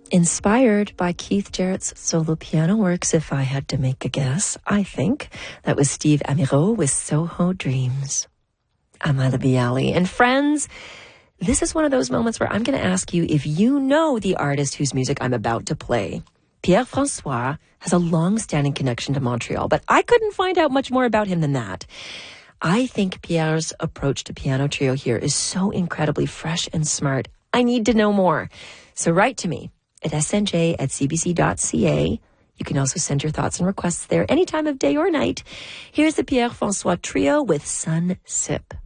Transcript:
Inspired by Keith Jarrett's solo piano works, if I had to make a guess, I think that was Steve Amirault with Soho Dreams. I'm Ila Bialy. And friends, this is one of those moments where I'm going to ask you if you know the artist whose music I'm about to play. Pierre François has a long-standing connection to Montreal, but I couldn't find out much more about him than that. I think Pierre's approach to piano trio here is so incredibly fresh and smart. I need to know more. So write to me at snj@cbc.ca. You can also send your thoughts and requests there any time of day or night. Here's the Pierre François Trio with Sun Sip.